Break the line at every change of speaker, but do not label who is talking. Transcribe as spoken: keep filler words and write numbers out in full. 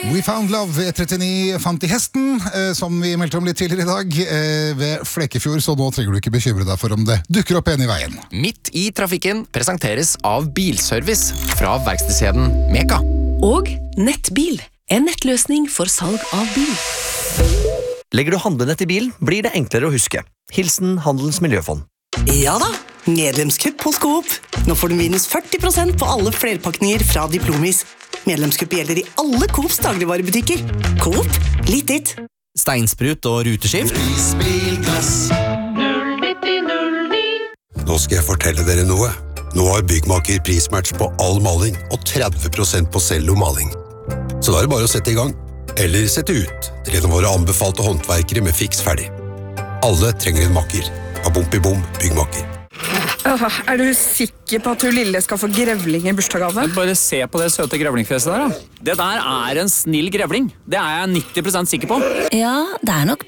We Found Love, E trettioni fant i hesten, eh, som vi meldte om litt tidligere i dag, eh, ved Flekefjord, så nå trenger du ikke bekymre deg for om det dukker opp en i veien.
Midt i trafikken presenteres av Bilservice fra verkstedskjeden Meka.
Og Nettbil, en nettløsning for salg av bil.
Legger du handlenett i bilen, blir det enklere å huske. Hilsen Handelens Miljøfond.
Ja da, medlemskupp hos Coop. Nå får du minus førti prosent på alle flerpakninger fra Diplomis. Medlemskupp gjelder i alle Coops dagligvarebutikker. Coop, litt ditt.
Steinsprut og ruteskift.
Nå skal jeg fortelle dere noe. Nå har Byggmaker prismatch på all maling og tretti prosent på cello maling. Så da er det bare å sette i gang. Eller sette ut til en av våre anbefalte håndverkere med fiks ferdig. Alle trenger en makker. Bom-i-bom, Byggmaker.
Åh, er du sikker på at du lille skal få grevling i bursdagsgave?
Bare se på det søte grevlingfjeset der, da. Det der er en snill grevling. Det er jeg nitti prosent sikker på.
Ja, det er nok